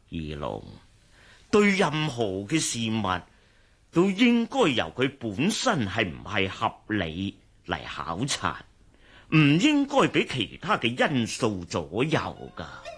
二龍，對任何嘅事物都應該由佢本身係唔係合理嚟考察，唔應該俾其他嘅因素左右噶。